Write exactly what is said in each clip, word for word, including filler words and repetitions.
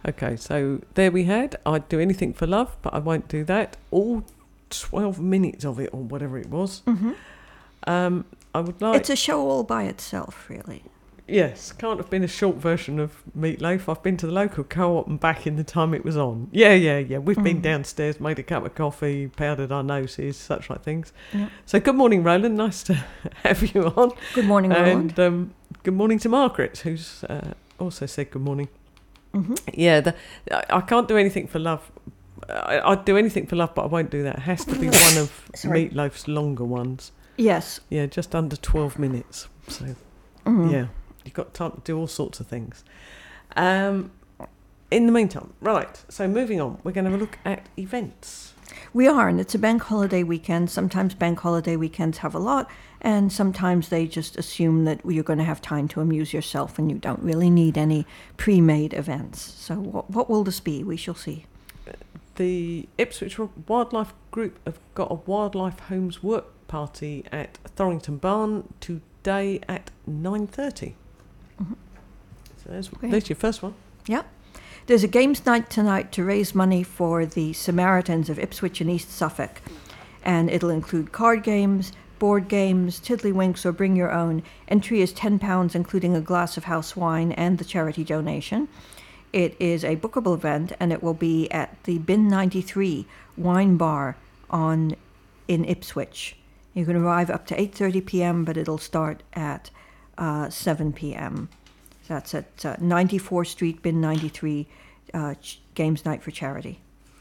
Okay, so there we had I'd Do Anything for Love, but I won't do that. All twelve minutes of it, or whatever it was. Mm-hmm. Um, I would like... It's a show all by itself, really. Yes, can't have been a short version of Meatloaf. I've been to the local co-op and back in the time it was on. Yeah, yeah, yeah. We've mm. been downstairs, made a cup of coffee, powdered our noses, such like things. Yeah. So good morning, Roland. Nice to have you on. Good morning, Roland. And um, good morning to Margaret, who's uh, also said good morning. Mm-hmm. Yeah, the, I, I can't do anything for love. I, I'd do anything for love, but I won't do that. It has to be one of Meatloaf's longer ones. Yes. Yeah, just under twelve minutes. So, mm-hmm. yeah. You've got time to do all sorts of things. Um, in the meantime, right, so moving on, we're going to have a look at events. We are, and it's a bank holiday weekend. Sometimes bank holiday weekends have a lot, and sometimes they just assume that you're going to have time to amuse yourself and you don't really need any pre-made events. So what, what will this be? We shall see. The Ipswich Wildlife Group have got a Wildlife Homes work party at Thorrington Barn today at nine thirty. Mm-hmm. So there's, there's your first one. Yeah. There's a games night tonight to raise money for the Samaritans of Ipswich and East Suffolk. And it'll include card games, board games, tiddlywinks, or bring your own. Entry is ten pounds, including a glass of house wine and the charity donation. It is a bookable event, and it will be at the Bin ninety-three Wine Bar on in Ipswich. You can arrive up to eight thirty p.m., but it'll start at uh, seven p.m. That's at uh, ninety-fourth Street, Bin ninety-three, uh, ch- Games Night for Charity.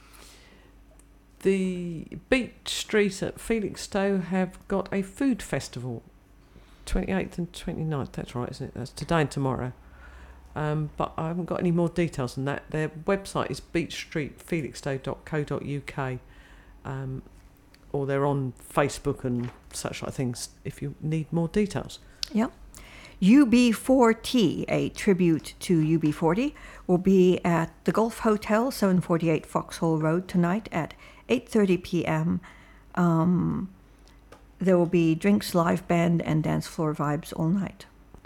The Beach Street at Felixstowe have got a food festival, twenty-eighth and twenty-ninth, that's right, isn't it? That's today and tomorrow. Um, but I haven't got any more details than that. Their website is beach street felixstowe dot co dot uk, um, or they're on Facebook and such like things if you need more details. Yep. U B four T, a tribute to U B forty, will be at the Gulf Hotel, seven forty-eight Foxhole Road tonight at eight thirty p.m. Um, there will be drinks, live band, and dance floor vibes all night.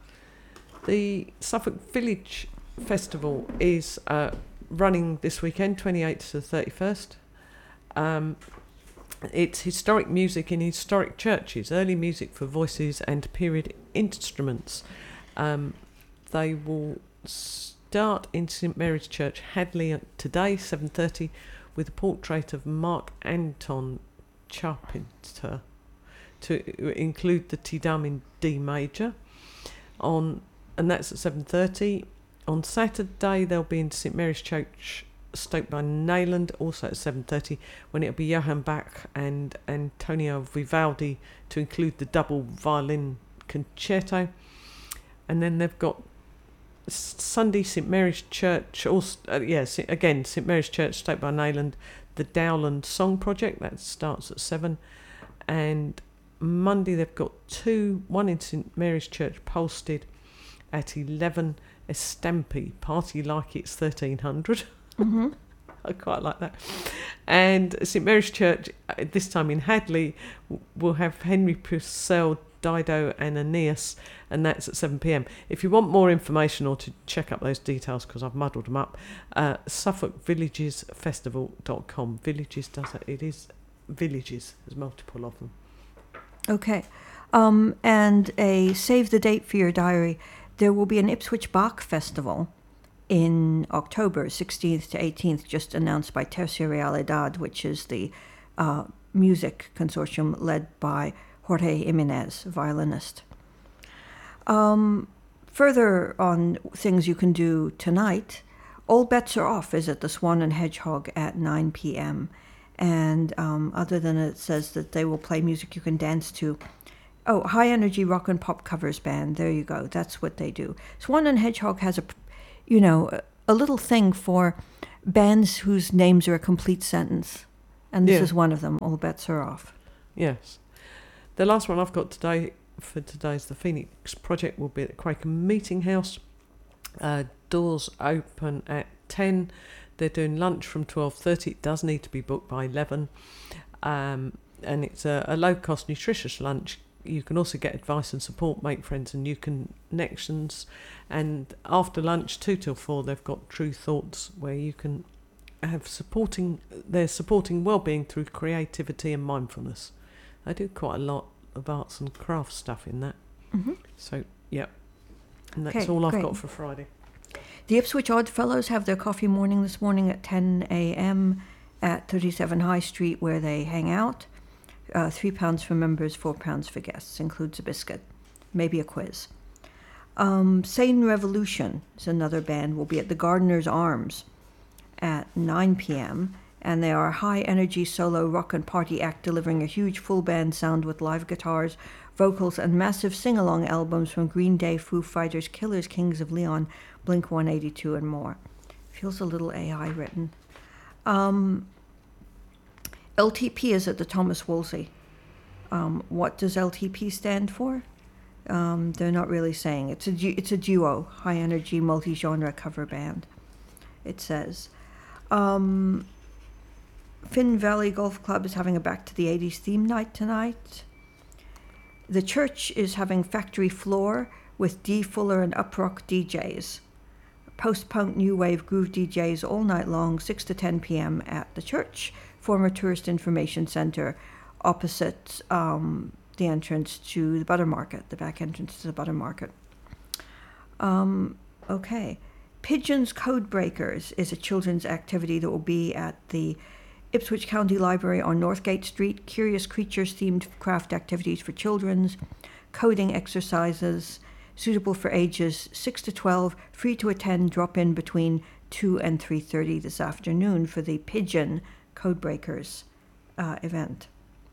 The Suffolk Village Festival is uh, running this weekend, twenty-eighth to thirty-first. Um, it's historic music in historic churches, early music for voices and period instruments. Um, they will start in St Mary's Church, Hadley, today, seven thirty, with a portrait of Mark Anton Charpentier to include the Te Deum in D major. On and that's at seven thirty. On Saturday, they'll be in St Mary's Church, Stoke by Nayland, also at seven thirty, when it'll be Johann Bach and Antonio Vivaldi to include the double violin concerto. And then they've got Sunday, St Mary's Church, also, uh, yes, yeah, again, St Mary's Church, Stoke by Nayland, the Dowland Song Project, that starts at seven. And Monday, they've got two, one in St Mary's Church, Polstead, at eleven, Estampe, Party Like It's thirteen hundred. Mm-hmm. I quite like that. And St Mary's Church, this time in Hadley, will have Henry Purcell, Dido and Aeneas, and that's at seven p.m. If you want more information or to check up those details, because I've muddled them up, uh, suffolk villages festival dot com. Villages does it. It is villages. There's multiple of them. Okay. Um, and a save the date for your diary. There will be an Ipswich Bach Festival in October, sixteenth to eighteenth, just announced by Terciarialidad, which is the uh, music consortium led by Jorge Jimenez, violinist. Um, further on things you can do tonight, All Bets Are Off is at the Swan and Hedgehog at nine p.m. And um, other than it says that they will play music you can dance to. Oh, High Energy Rock and Pop Covers Band. There you go. That's what they do. Swan and Hedgehog has a, you know, a little thing for bands whose names are a complete sentence. And this yeah. is one of them. All Bets Are Off. Yes. The last one I've got today for today's The Phoenix Project will be at the Quaker Meeting House. Uh, doors open at ten. They're doing lunch from twelve thirty. It does need to be booked by eleven. Um, and it's a, a low-cost, nutritious lunch you can also get advice and support, make friends and new connections. And after lunch, two till four, they've got True Thoughts, where you can have supporting, they're supporting well-being through creativity and mindfulness. They do quite a lot of arts and crafts stuff in that. Mm-hmm. So, yeah. And that's Okay, all I've great. got for Friday. The Ipswich Oddfellows have their coffee morning this morning at ten a.m. at thirty-seven High Street, where they hang out. Uh, three pounds for members, four pounds for guests. Includes a biscuit, maybe a quiz. Um, Sane Revolution is another band. Will be at the Gardener's Arms at nine p.m. And they are a high-energy solo rock and party act delivering a huge full band sound with live guitars, vocals, and massive sing-along albums from Green Day, Foo Fighters, Killers, Kings of Leon, Blink one eighty-two, and more. Feels a little A I written. Um, L T P is at the Thomas Wolsey. Um, what does L T P stand for? Um, they're not really saying. It's a du- it's a duo, high-energy, multi-genre cover band, it says. Um, Finn Valley Golf Club is having a Back to the eighties theme night tonight. The church is having Factory Floor with D. Fuller and Uprock D Js. Post-punk, new wave, groove D Js all night long, six to ten p.m. at the church, former Tourist Information Center, opposite um, the entrance to the Butter Market, the back entrance to the Butter Market. Um, okay. Pigeons Code Breakers is a children's activity that will be at the Ipswich County Library on Northgate Street. Curious Creatures-themed craft activities for children's, coding exercises, suitable for ages six to twelve, free to attend, drop in between two and three thirty this afternoon for the Pigeon Code Breakers uh, event.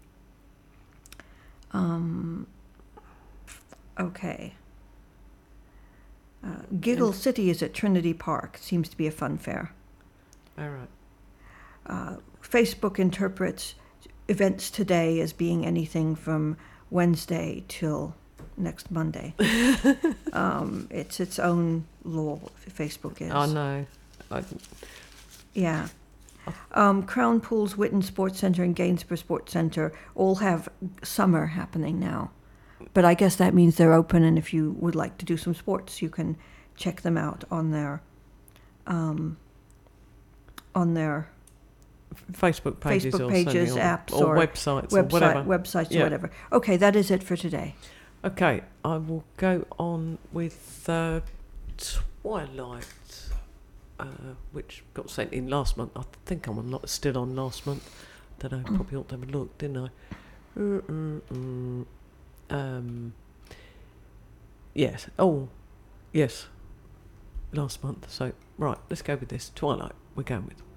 Um, okay. Uh, Giggle And- City is at Trinity Park. Seems to be a fun fair. All right. Uh, Facebook interprets events today as being anything from Wednesday till next Monday. um, it's its own law, Facebook is. I know. I, Yeah. Um, Crown Pools, Witten Sports Centre and Gainsborough Sports Centre all have summer happening now. But I guess that means they're open, and if you would like to do some sports, you can check them out on their um, on their Facebook pages, Facebook or pages, something, or, apps, or, or websites, or website, whatever. websites Yeah. or whatever. Okay, that is it for today. Okay, I will go on with uh, Twilight, uh, which got sent in last month. I think I'm not still on last month. Don't know. Probably ought to have a look, didn't I? Mm-mm-mm. Um. Yes. Oh, yes. Last month. So right, let's go with this. Twilight. We're going with.